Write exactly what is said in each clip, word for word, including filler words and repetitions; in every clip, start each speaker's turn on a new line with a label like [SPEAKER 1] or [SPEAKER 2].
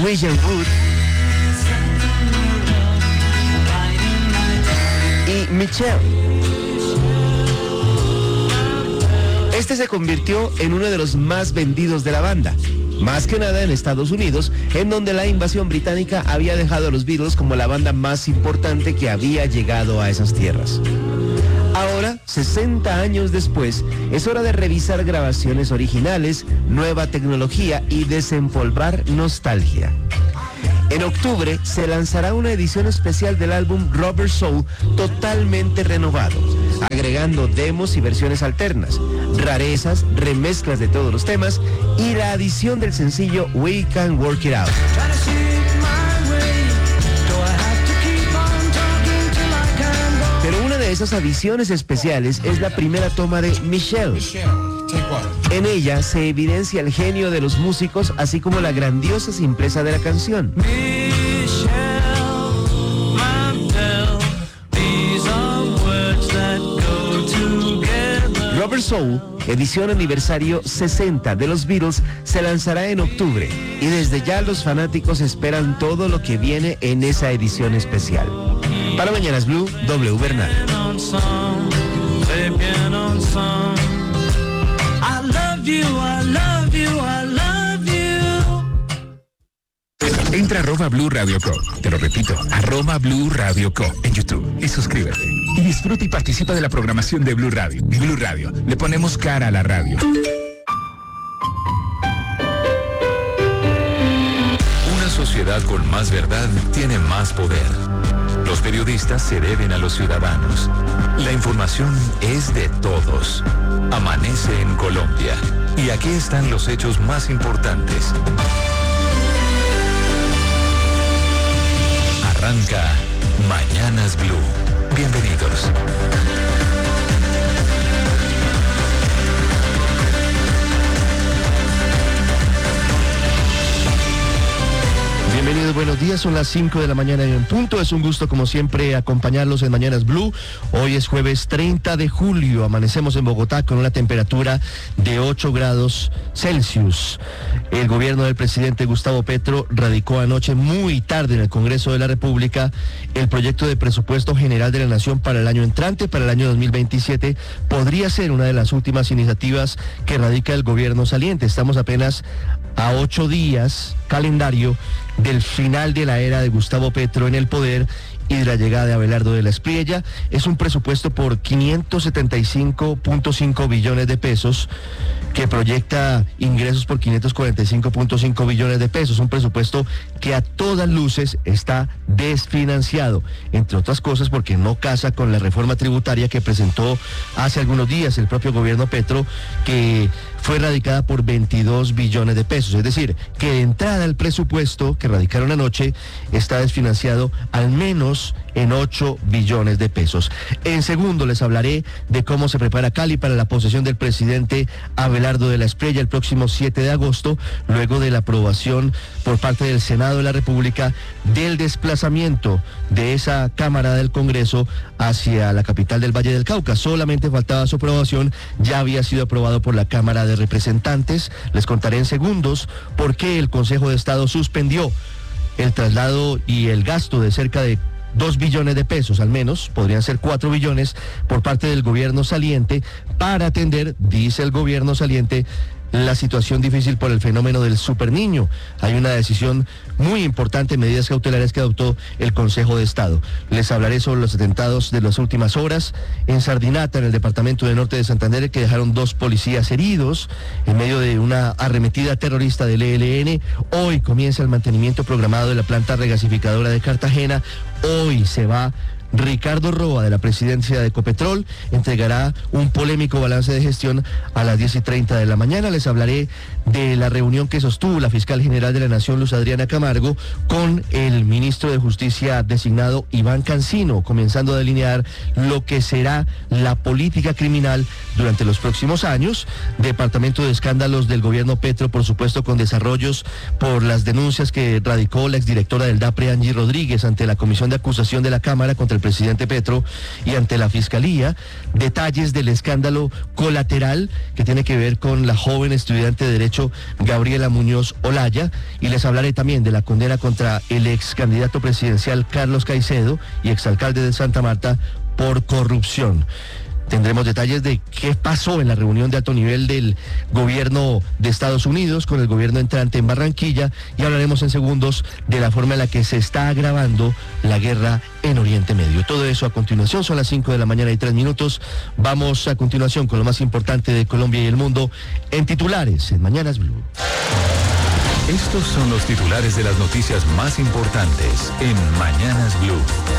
[SPEAKER 1] William Wood y Michelle. Este se convirtió en uno de los más vendidos de la banda, más que nada en Estados Unidos, en donde la invasión británica había dejado a los Beatles como la banda más importante que había llegado a esas tierras. Ahora, sesenta años después, es hora de revisar grabaciones originales, nueva tecnología y desempolvar nostalgia. En octubre se lanzará una edición especial del álbum Rubber Soul totalmente renovado, agregando demos y versiones alternas, rarezas, remezclas de todos los temas y la adición del sencillo We Can Work It Out. Pero una de esas adiciones especiales es la primera toma de Michelle. En ella se evidencia el genio de los músicos, así como la grandiosa simpleza de la canción. Rubber Soul, edición aniversario sesenta de los Beatles, se lanzará en octubre y desde ya los fanáticos esperan todo lo que viene en esa edición especial. Para Mañanas Blue, W Bernal.
[SPEAKER 2] Entra a arroba Blue Radio Co. Te lo repito, arroba Blue Radio Co. en YouTube y suscríbete. Y disfruta y participa de la programación de Blue Radio. Blue Radio, le ponemos cara a la radio.
[SPEAKER 3] Una sociedad con más verdad tiene más poder. Los periodistas se deben a los ciudadanos. La información es de todos. Amanece en Colombia. Y aquí están los hechos más importantes. Arranca Mañanas Blue. Bienvenidos.
[SPEAKER 1] Bienvenidos, buenos días, son las cinco de la mañana en punto. Es un gusto como siempre acompañarlos en Mañanas Blue. Hoy es jueves treinta de julio, amanecemos en Bogotá con una temperatura de ocho grados Celsius. El gobierno del presidente Gustavo Petro radicó anoche muy tarde en el Congreso de la República el proyecto de presupuesto general de la Nación para el año entrante, para el año dos mil veintisiete. Podría ser una de las últimas iniciativas que radica el gobierno saliente. Estamos apenas a ocho días calendario del final de la era de Gustavo Petro en el poder y de la llegada de Abelardo de la Espriella. Es un presupuesto por quinientos setenta y cinco punto cinco billones de pesos que proyecta ingresos por quinientos cuarenta y cinco punto cinco billones de pesos. Un presupuesto que a todas luces está desfinanciado, entre otras cosas porque no casa con la reforma tributaria que presentó hace algunos días el propio gobierno Petro, que fue radicada por veintidós billones de pesos. Es decir, que de entrada el presupuesto que radicaron anoche está desfinanciado al menos en ocho billones de pesos. En segundo les hablaré de cómo se prepara Cali para la posesión del presidente Abelardo de la Espriella el próximo siete de agosto, luego de la aprobación por parte del Senado de la República del desplazamiento de esa Cámara del Congreso hacia la capital del Valle del Cauca. Solamente faltaba su aprobación, ya había sido aprobado por la Cámara de Representantes. Les contaré en segundos por qué el Consejo de Estado suspendió el traslado y el gasto de cerca de dos billones de pesos, al menos, podrían ser cuatro billones, por parte del gobierno saliente, para atender, dice el gobierno saliente, la situación difícil por el fenómeno del superniño. Hay una decisión muy importante, medidas cautelares que adoptó el Consejo de Estado. Les hablaré sobre los atentados de las últimas horas en Sardinata, en el departamento de Norte de Santander, que dejaron dos policías heridos en medio de una arremetida terrorista del E L N. Hoy comienza el mantenimiento programado de la planta regasificadora de Cartagena. Hoy se va Ricardo Roa, de la presidencia de Ecopetrol, entregará un polémico balance de gestión a las diez y treinta de la mañana. Les hablaré de la reunión que sostuvo la fiscal general de la Nación, Luz Adriana Camargo, con el ministro de Justicia designado, Iván Cancino, comenzando a delinear lo que será la política criminal durante los próximos años. Departamento de escándalos del gobierno Petro, por supuesto, con desarrollos por las denuncias que radicó la exdirectora del DAPRE, Angie Rodríguez, ante la Comisión de Acusación de la Cámara contra el presidente Petro y ante la Fiscalía, detalles del escándalo colateral que tiene que ver con la joven estudiante de Derecho Gabriela Muñoz Olaya, y les hablaré también de la condena contra el ex candidato presidencial Carlos Caicedo y exalcalde de Santa Marta por corrupción. Tendremos detalles de qué pasó en la reunión de alto nivel del gobierno de Estados Unidos con el gobierno entrante en Barranquilla, y hablaremos en segundos de la forma en la que se está agravando la guerra en Oriente Medio. Todo eso a continuación, son las cinco de la mañana y tres minutos. Vamos a continuación con lo más importante de Colombia y el mundo en titulares en Mañanas Blue.
[SPEAKER 3] Estos son los titulares de las noticias más importantes en Mañanas Blue.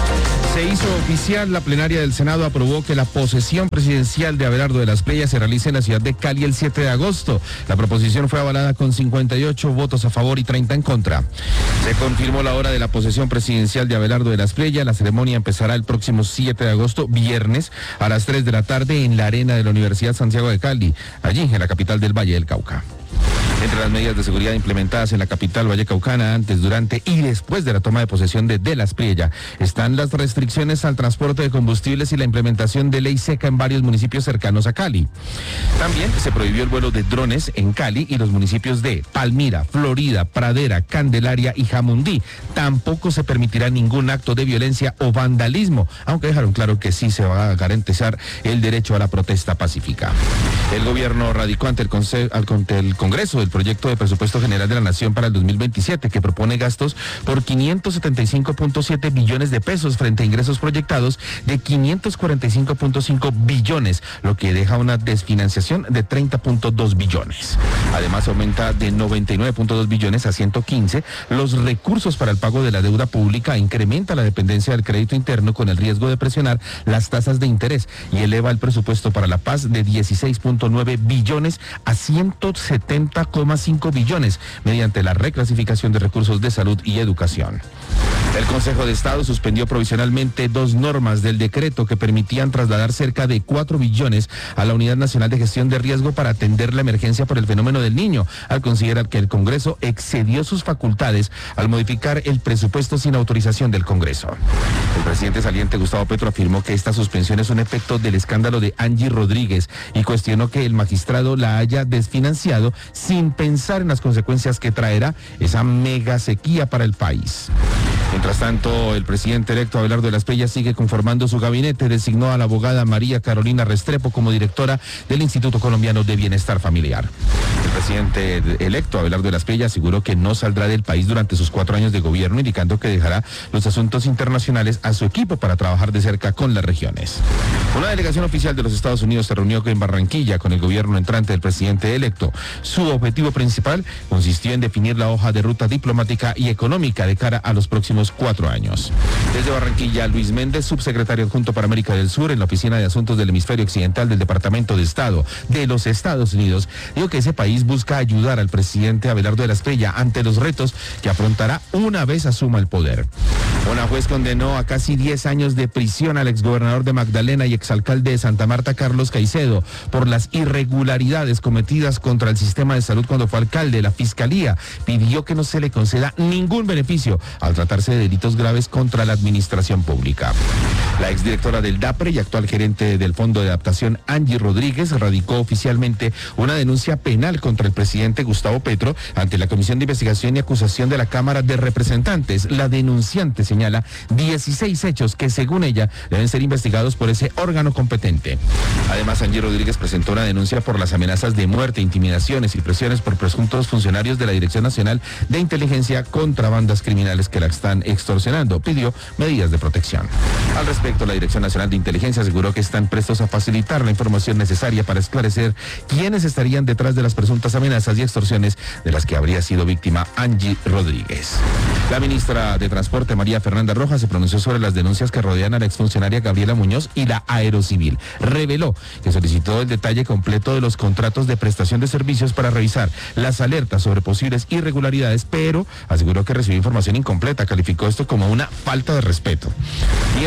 [SPEAKER 4] Se hizo oficial, la plenaria del Senado aprobó que la posesión presidencial de Abelardo de las Playas se realice en la ciudad de Cali el siete de agosto. La proposición fue avalada con cincuenta y ocho votos a favor y treinta en contra. Se confirmó la hora de la posesión presidencial de Abelardo de las Playas. La ceremonia empezará el próximo siete de agosto, viernes, a las tres de la tarde en la arena de la Universidad Santiago de Cali, allí en la capital del Valle del Cauca. Entre las medidas de seguridad implementadas en la capital vallecaucana antes, durante y después de la toma de posesión de De las Priella están las restricciones al transporte de combustibles y la implementación de ley seca en varios municipios cercanos a Cali. También se prohibió el vuelo de drones en Cali y los municipios de Palmira, Florida, Pradera, Candelaria y Jamundí. Tampoco se permitirá ningún acto de violencia o vandalismo, aunque dejaron claro que sí se va a garantizar el derecho a la protesta pacífica. El gobierno radicó ante el, conce- ante el Congreso el proyecto de presupuesto general de la Nación para el dos mil veintisiete, que propone gastos por quinientos setenta y cinco punto siete billones de pesos frente a ingresos proyectados de quinientos cuarenta y cinco punto cinco billones, lo que deja una desfinanciación de treinta punto dos billones. Además, aumenta de noventa y nueve punto dos billones a ciento quince los recursos para el pago de la deuda pública, incrementa la dependencia del crédito interno con el riesgo de presionar las tasas de interés y eleva el presupuesto para la paz de dieciséis punto nueve billones a ciento setenta coma cinco billones mediante la reclasificación de recursos de salud y educación. El Consejo de Estado suspendió provisionalmente dos normas del decreto que permitían trasladar cerca de cuatro billones a la Unidad Nacional de Gestión de Riesgo para atender la emergencia por el fenómeno del Niño, al considerar que el Congreso excedió sus facultades al modificar el presupuesto sin autorización del Congreso. El presidente saliente Gustavo Petro afirmó que esta suspensión es un efecto del escándalo de Angie Rodríguez y cuestionó que el magistrado la haya desfinanciado sin pensar en las consecuencias que traerá esa mega sequía para el país. Mientras tanto, el presidente electo Abelardo de las Playas sigue conformando su gabinete. Designó a la abogada María Carolina Restrepo como directora del Instituto Colombiano de Bienestar Familiar. El presidente electo Abelardo de las Playas aseguró que no saldrá del país durante sus cuatro años de gobierno, indicando que dejará los asuntos internacionales a su equipo para trabajar de cerca con las regiones. Una delegación oficial de los Estados Unidos se reunió en Barranquilla con el gobierno entrante del presidente electo. Su objetivo principal consistió en definir la hoja de ruta diplomática y económica de cara a los próximos cuatro años. Desde Barranquilla, Luis Méndez, subsecretario adjunto para América del Sur en la Oficina de Asuntos del Hemisferio Occidental del Departamento de Estado de los Estados Unidos, dijo que ese país busca ayudar al presidente Abelardo de las Playas ante los retos que afrontará una vez asuma el poder. Una juez condenó a casi diez años de prisión al exgobernador de Magdalena y exalcalde de Santa Marta, Carlos Caicedo, por las irregularidades cometidas contra el sistema de salud cuando fue alcalde. La Fiscalía pidió que no se le conceda ningún beneficio al tratarse de delitos graves contra la administración pública. La exdirectora del DAPRE y actual gerente del Fondo de Adaptación, Angie Rodríguez, radicó oficialmente una denuncia penal contra el presidente Gustavo Petro ante la Comisión de Investigación y Acusación de la Cámara de Representantes. La denunciante señala dieciséis hechos que, según ella, deben ser investigados por ese órgano competente. Además, Angie Rodríguez presentó una denuncia por las amenazas de muerte, intimidaciones y presiones por presuntos funcionarios de la Dirección Nacional de Inteligencia contra bandas criminales que la están extorsionando. Pidió medidas de protección. Al respecto, la Dirección Nacional de Inteligencia aseguró que están prestos a facilitar la información necesaria para esclarecer quiénes estarían detrás de las presuntas amenazas y extorsiones de las que habría sido víctima Angie Rodríguez. La ministra de Transporte, María Fernanda Rojas, se pronunció sobre las denuncias que rodean a la exfuncionaria Gabriela Muñoz y la Aerocivil. Reveló que solicitó el detalle completo de los contratos de prestación de servicios para revisar las alertas sobre posibles irregularidades, pero aseguró que recibió información incompleta. Calificó esto como una falta de respeto. Y el senador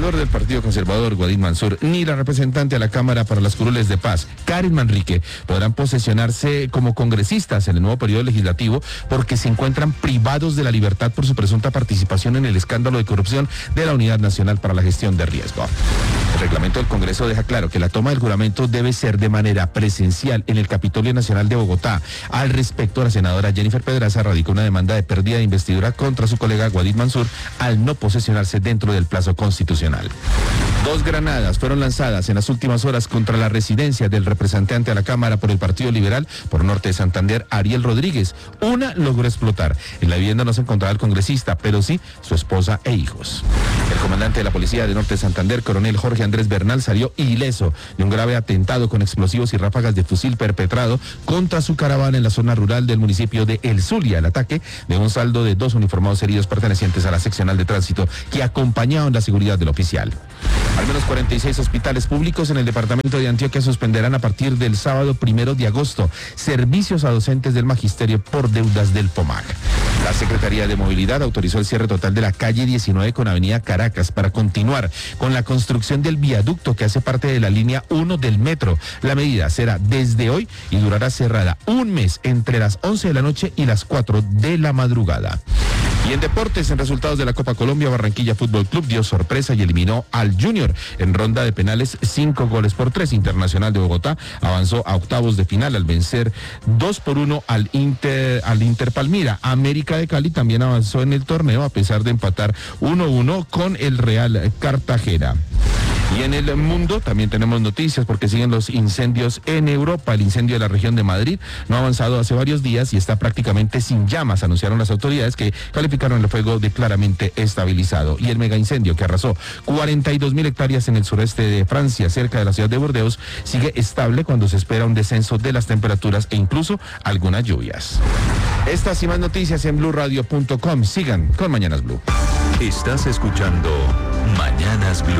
[SPEAKER 4] senador del Partido Conservador, Guadín Mansur, ni la representante a la Cámara para las Curules de Paz, Karen Manrique, podrán posesionarse como congresistas en el nuevo periodo legislativo porque se encuentran privados de la libertad por su presunta participación en el escándalo de corrupción de la Unidad Nacional para la Gestión de Riesgo. El reglamento del Congreso deja claro que la toma del juramento debe ser de manera presencial en el Capitolio Nacional de Bogotá. Al respecto, la senadora Jennifer Pedraza radicó una demanda de pérdida de investidura contra su colega Guadín Mansur al no posesionarse dentro del plazo constitucional. Dos granadas fueron lanzadas en las últimas horas contra la residencia del representante a la Cámara por el Partido Liberal por Norte de Santander, Ariel Rodríguez. Una logró explotar. En la vivienda no se encontraba el congresista, pero sí su esposa e hijos. El comandante de la policía de Norte de Santander, coronel Jorge Andrés Bernal, salió ileso de un grave atentado con explosivos y ráfagas de fusil perpetrado contra su caravana en la zona rural del municipio de El Zulia. El ataque de un saldo de dos uniformados heridos pertenecientes a la seccional de tránsito que acompañaban la seguridad del oficial. Al menos cuarenta y seis hospitales públicos en el departamento de Antioquia suspenderán a partir del sábado primero de agosto servicios a docentes del magisterio por deudas del POMAC. La Secretaría de Movilidad autorizó el cierre total de la calle diecinueve con Avenida Caracas para continuar con la construcción del viaducto que hace parte de la línea uno del metro. La medida será desde hoy y durará cerrada un mes entre las once de la noche y las cuatro de la madrugada. Y en deportes, en resultados de la Copa Colombia, Barranquilla Fútbol Club dio sorpresa y eliminó al Junior en ronda de penales, cinco goles por tres. Internacional de Bogotá avanzó a octavos de final al vencer dos por uno al Inter, al Inter Palmira. América de Cali también avanzó en el torneo a pesar de empatar uno uno con el Real Cartagena. Y en el mundo también tenemos noticias porque siguen los incendios en Europa. El incendio de la región de Madrid no ha avanzado hace varios días y está prácticamente sin llamas, anunciaron las autoridades que calificaron el fuego de claramente estabilizado. Y el mega incendio que arrasó cuarenta y dos mil hectáreas en el sureste de Francia, cerca de la ciudad de Burdeos, sigue estable cuando se espera un descenso de las temperaturas e incluso algunas lluvias. Estas y más noticias en blue radio punto com. Sigan con Mañanas Blue.
[SPEAKER 3] Estás escuchando Mañanas Blue.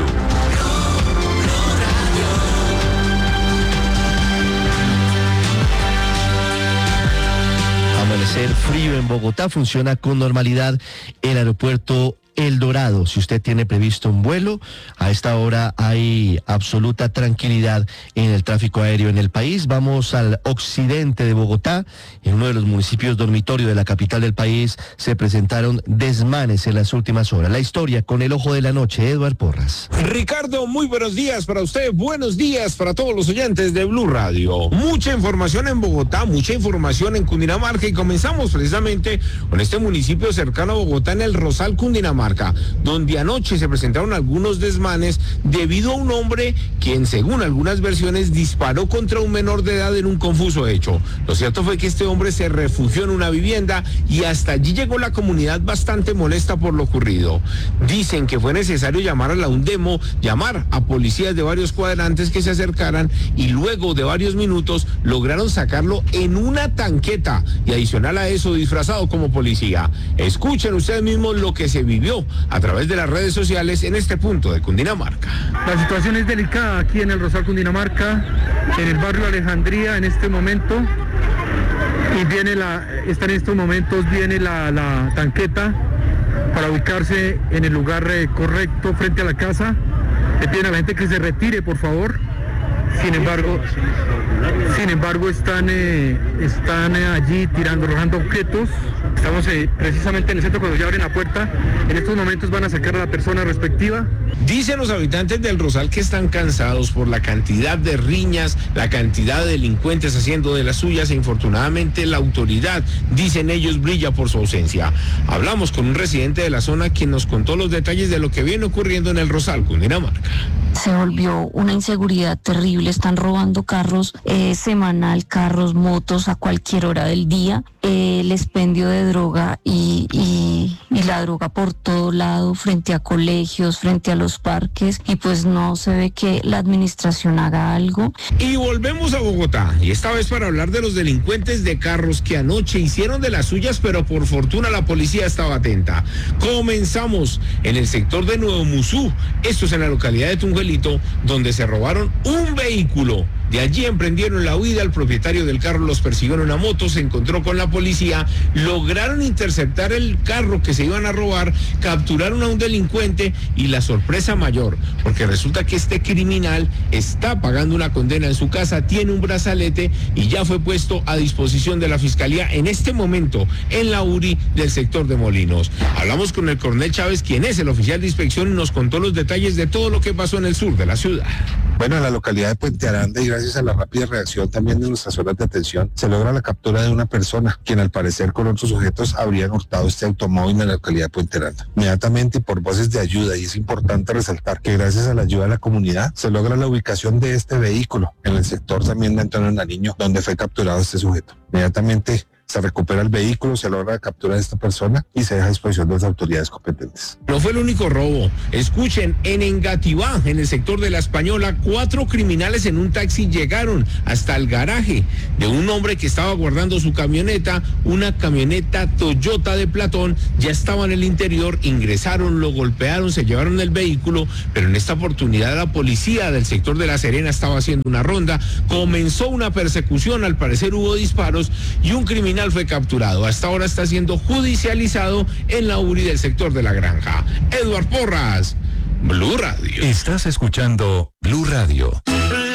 [SPEAKER 1] Amanecer frío en Bogotá, funciona con normalidad el aeropuerto El Dorado. Si usted tiene previsto un vuelo, a esta hora hay absoluta tranquilidad en el tráfico aéreo en el país. Vamos al occidente de Bogotá. En uno de los municipios dormitorio de la capital del país se presentaron desmanes en las últimas horas. La historia con el ojo de la noche, Eduard Porras.
[SPEAKER 5] Ricardo, muy buenos días para usted, buenos días para todos los oyentes de Blue Radio. Mucha información en Bogotá, mucha información en Cundinamarca y comenzamos precisamente con este municipio cercano a Bogotá, en el Rosal, Cundinamarca, donde anoche se presentaron algunos desmanes debido a un hombre quien, según algunas versiones, disparó contra un menor de edad en un confuso hecho. Lo cierto fue que este hombre se refugió en una vivienda y hasta allí llegó la comunidad bastante molesta por lo ocurrido. Dicen que fue necesario llamar a la UNDEMO, llamar a policías de varios cuadrantes que se acercaran y luego de varios minutos lograron sacarlo en una tanqueta y adicional a eso disfrazado como policía. Escuchen ustedes mismos lo que se vivió a través de las redes sociales en este punto de Cundinamarca.
[SPEAKER 6] La situación es delicada aquí en el Rosal, Cundinamarca, en el barrio Alejandría en este momento, y viene la, está en estos momentos viene la, la tanqueta para ubicarse en el lugar eh, correcto frente a la casa. Le piden a la gente que se retire, por favor. Sin embargo, sin embargo están, eh, están eh, allí tirando, arrojando objetos. Estamos eh, precisamente en el centro cuando ya abren la puerta. En estos momentos van a sacar a la persona respectiva.
[SPEAKER 5] Dicen los habitantes del Rosal que están cansados por la cantidad de riñas, la cantidad de delincuentes haciendo de las suyas e infortunadamente la autoridad, dicen ellos, brilla por su ausencia. Hablamos con un residente de la zona quien nos contó los detalles de lo que viene ocurriendo en el Rosal, Cundinamarca.
[SPEAKER 7] Se volvió una inseguridad terrible, están robando carros eh, semanal, carros, motos a cualquier hora del día, eh, el expendio de droga y, y, y la droga por todo lado, frente a colegios, frente a los parques, y pues no se ve que la administración haga algo.
[SPEAKER 5] Y volvemos a Bogotá, y esta vez para hablar de los delincuentes de carros que anoche hicieron de las suyas, pero por fortuna la policía estaba atenta. Comenzamos en el sector de Nuevo Musú, esto es en la localidad de Tungelito, donde se robaron un vehículo De allí emprendieron la huida, el propietario del carro los persiguió en una moto, se encontró con la policía, lograron interceptar el carro que se iban a robar, capturaron a un delincuente y la sorpresa mayor, porque resulta que este criminal está pagando una condena en su casa, tiene un brazalete y ya fue puesto a disposición de la fiscalía en este momento en la U R I del sector de Molinos. Hablamos con el coronel Chávez, quien es el oficial de inspección, y nos contó los detalles de todo lo que pasó en el sur de la ciudad.
[SPEAKER 8] Bueno, en la localidad de Puente Aranda, y gracias a la rápida reacción también de nuestras zonas de atención, se logra la captura de una persona, quien al parecer con otros sujetos habrían hurtado este automóvil en la localidad de Puente Aranda. Inmediatamente, por voces de ayuda, y es importante resaltar que gracias a la ayuda de la comunidad, se logra la ubicación de este vehículo en el sector también de Antonio Nariño, donde fue capturado este sujeto. Inmediatamente se recupera el vehículo, se logra la captura de esta persona y se deja a disposición de las autoridades competentes.
[SPEAKER 5] No fue el único robo. Escuchen, en Engativá, en el sector de La Española, cuatro criminales en un taxi llegaron hasta el garaje de un hombre que estaba guardando su camioneta, una camioneta Toyota de Platón, ya estaba en el interior, ingresaron, lo golpearon, se llevaron el vehículo, pero en esta oportunidad la policía del sector de La Serena estaba haciendo una ronda, comenzó una persecución, al parecer hubo disparos y un criminal fue capturado. Hasta ahora está siendo judicializado en la U R I del sector de La Granja. Eduard Porras, Blue Radio.
[SPEAKER 3] Estás escuchando Blue Radio.